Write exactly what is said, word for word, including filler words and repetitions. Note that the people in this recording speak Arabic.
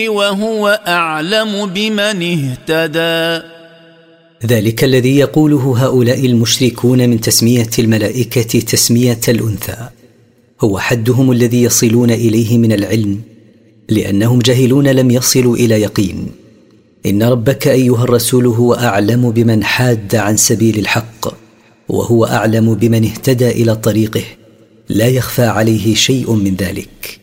وهو أعلم بمن اهتدى. ذلك الذي يقوله هؤلاء المشركون من تسمية الملائكة تسمية الأنثى هو حدهم الذي يصلون إليه من العلم، لأنهم جاهلون لم يصلوا إلى يقين. إن ربك أيها الرسول هو أعلم بمن حاد عن سبيل الحق، وهو أعلم بمن اهتدى إلى طريقه، لا يخفى عليه شيء من ذلك.